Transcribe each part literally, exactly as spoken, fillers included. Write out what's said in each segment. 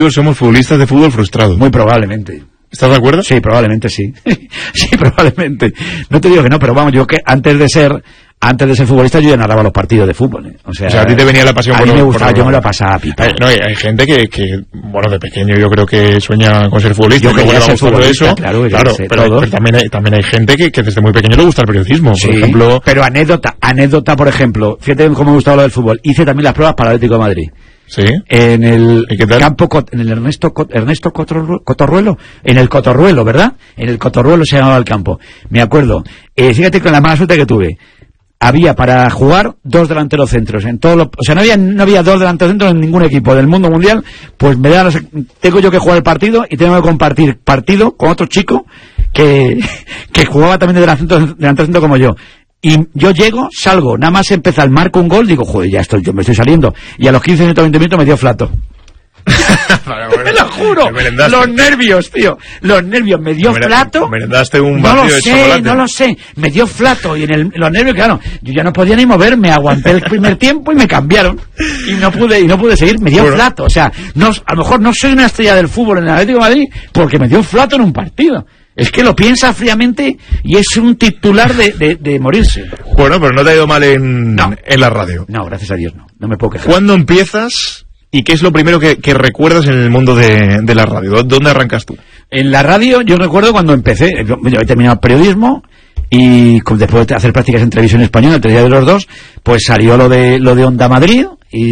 somos futbolistas de fútbol frustrados. Muy probablemente. ¿Estás de acuerdo? Sí, probablemente sí. Sí, probablemente. No te digo que no, pero vamos, yo que antes de ser antes de ser futbolista yo ya narraba los partidos de fútbol, ¿eh? O sea, o sea, a ti te venía la pasión a por mí me lo, gustaba, por yo me la pasaba a pipa. Hay, no, hay, hay gente que, que, bueno, de pequeño yo creo que sueña con ser futbolista. Yo quería ser futbolista, eso, claro, claro sé, pero, pero también hay, también hay gente que, que desde muy pequeño le gusta el periodismo. Sí, por ejemplo, pero anécdota, anécdota, por ejemplo, fíjate cómo me gustaba lo del fútbol. Hice también las pruebas para el Atlético de Madrid. Sí. En el ¿Y qué tal? campo, en el Ernesto Ernesto Cotorruelo, Cotorruelo, en el Cotorruelo, ¿verdad? En el Cotorruelo se llamaba el campo. Me acuerdo. Eh, fíjate con la mala suerte que tuve. Había para jugar dos delanteros centros en todos los, o sea, no había no había dos delanteros centros en ningún equipo del mundo mundial. Pues me da, tengo yo que jugar el partido y tengo que compartir partido con otro chico que que jugaba también de delantero, delantero centro como yo. Y yo llego, salgo, nada más empezar, marco un gol, digo, joder, ya estoy, yo me estoy saliendo. Y a los quince minutos, veinte minutos me dio flato. Te lo juro, los nervios, tío, los nervios, me dio Mere, flato. ¿Merendaste un no lo de sé, chocolate? no lo sé, me dio flato y en el, los nervios, claro, yo ya no podía ni moverme, aguanté el primer tiempo y me cambiaron y no pude y no pude seguir, me dio bueno. flato, o sea, no, a lo mejor no soy una estrella del fútbol en el Atlético de Madrid porque me dio flato en un partido. Es que lo piensa fríamente y es un titular de, de, de morirse. Bueno, pero no te ha ido mal en, no. en la radio. No, gracias a Dios no, no me puedo quejar. ¿Cuándo empiezas y qué es lo primero que, que recuerdas en el mundo de, de la radio? ¿Dónde arrancas tú? En la radio yo recuerdo cuando empecé, yo, yo he terminado periodismo y después de hacer prácticas en televisión española, el día de los dos, pues salió lo de lo de Onda Madrid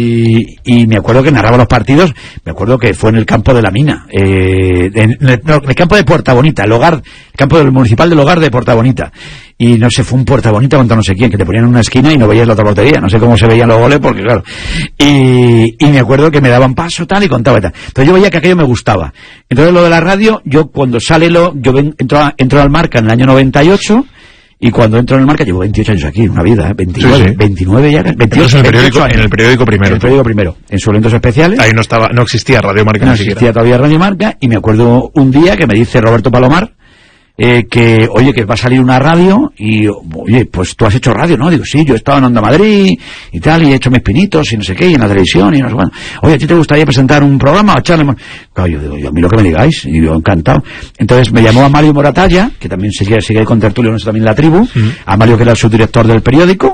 y, y me acuerdo que narraba los partidos, me acuerdo que fue en el campo de la Mina, eh, en, el, no, en el campo de Puerta Bonita, el hogar, el campo del municipal del hogar de Puerta Bonita, y no sé, fue un Puerta Bonita contra no sé quién, que te ponían en una esquina y no veías la otra portería, no sé cómo se veían los goles porque claro, y, y me acuerdo que me daban paso tal y contaba y tal, entonces yo veía que aquello me gustaba, entonces lo de la radio, yo cuando sale lo, yo ven, entro, a, entro al Marca en el año noventa y ocho. Y cuando entro en el Marca, llevo veintiocho años aquí, una vida, ¿eh? veintinueve, sí, sí. veintinueve ya, veintiocho, en el periódico, en el periódico primero. En el periódico primero, en Suplementos Especiales. Ahí no estaba, no existía Radio Marca. No existía todavía Radio Marca, y me acuerdo un día que me dice Roberto Palomar, eh, que, oye, que va a salir una radio, y, oye, pues tú has hecho radio, ¿no? Digo, sí, yo he estado en Onda Madrid, y tal, y he hecho mis pinitos, y no sé qué, y en la televisión, y no sé cuándo. Oye, ¿a ti te gustaría presentar un programa o echarle? Claro, yo digo, yo, a mí lo que me digáis, y yo encantado. Entonces me llamó a Mario Moratalla, que también sigue, sigue con tertulio, no sé, también La Tribu, uh-huh. A Mario, que era el subdirector del periódico,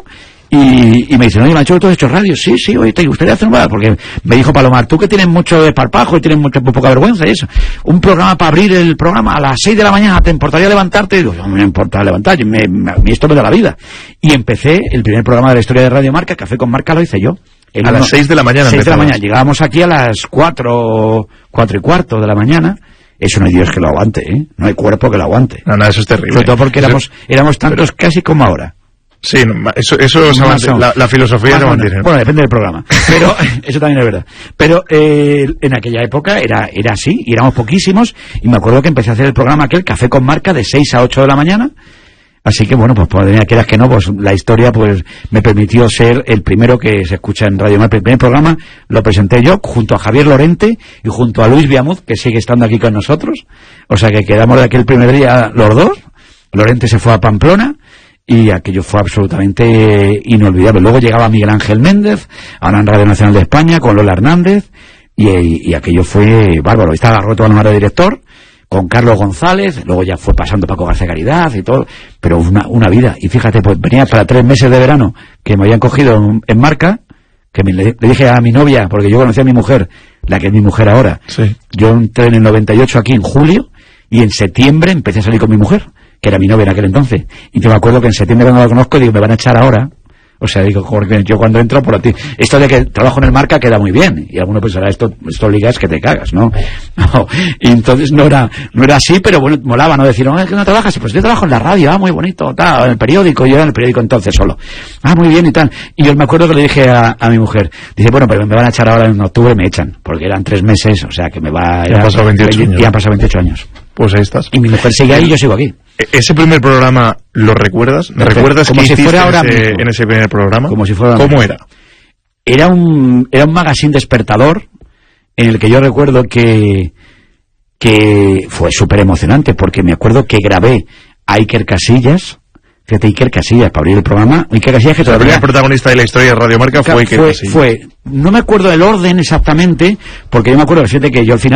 y, y me dicen, oye, Macho, ¿tú has hecho radio? Sí, sí, oye, ¿te gustaría hacer un programa? Porque me dijo Palomar, tú que tienes mucho desparpajo y tienes mucha poca vergüenza y eso, un programa para abrir el programa a las seis de la mañana, ¿te importaría levantarte? Y digo, no me importa levantar, me, me, a mí esto me da la vida. Y empecé el primer programa de la historia de Radio Marca, Café con Marca, lo hice yo. A las seis de la mañana. seis de la mañana, llegábamos aquí a las cuatro, cuatro y cuarto de la mañana. Eso no hay Dios que lo aguante, ¿eh? No hay cuerpo que lo aguante. No, no, eso es terrible. Sobre todo porque éramos, éramos tantos pero... casi como ahora. Sí, eso, eso se mantiene, la, la filosofía se mantiene. Bueno, depende del programa, pero eso también es verdad. Pero eh, en aquella época era era así, y éramos poquísimos, y me acuerdo que empecé a hacer el programa aquel, Café con Marca, de seis a ocho de la mañana, así que bueno, pues podría quieras que no, pues la historia pues me permitió ser el primero que se escucha en Radio Marca. El primer programa lo presenté yo, junto a Javier Lorente y junto a Luis Viamuz, que sigue estando aquí con nosotros, o sea que quedamos de aquel primer día los dos. Lorente se fue a Pamplona, y aquello fue absolutamente inolvidable. Luego llegaba Miguel Ángel Méndez, ahora en Radio Nacional de España, con Lola Hernández, y, y, y aquello fue bárbaro. Estaba Roberto Palomar de director, con Carlos González, luego ya fue pasando Paco García Caridad y todo, pero una, una vida. Y fíjate, pues venía para tres meses de verano, que me habían cogido en, en Marca, que me, le, le dije a mi novia, porque yo conocía a mi mujer, la que es mi mujer ahora. Sí. Yo entré en el noventa y ocho aquí en julio, y en septiembre empecé a salir con mi mujer, que era mi novia en aquel entonces, y yo me acuerdo que en septiembre cuando la conozco digo, me van a echar ahora, o sea, digo, porque yo cuando entro por ti, esto de que trabajo en el Marca queda muy bien, y alguno pensará, esto, esto ligas que te cagas, ¿no? No, y entonces no era, no era así, pero bueno, molaba, ¿no? Decir, no, es que no trabajas, pues yo trabajo en la radio, ah, muy bonito, tal, en el periódico, yo era en el periódico entonces solo, ah, muy bien y tal, y yo me acuerdo que le dije a, a mi mujer, dice, bueno, pero me van a echar ahora en octubre, me echan, porque eran tres meses, o sea, que me va, y han pasado veintiocho años. Y han pasado veintiocho años. Pues ahí estás. Y mi mujer sigue ahí y yo sigo aquí. ¿Ese primer programa lo recuerdas? ¿Me recuerdas como qué si hiciste fuera ahora en, ese, mismo. en ese primer programa? Como si fuera ¿Cómo era? Era un, era un magazine despertador en el que yo recuerdo que, que fue súper emocionante, porque me acuerdo que grabé a Iker Casillas Fíjate, Iker Casillas, para abrir el programa. Iker Casillas, que o sea, todavía... el primer protagonista de la historia de Radio Marca fue Iker fue, Casillas. fue, no me acuerdo del orden exactamente, porque yo me acuerdo, fíjate que yo al final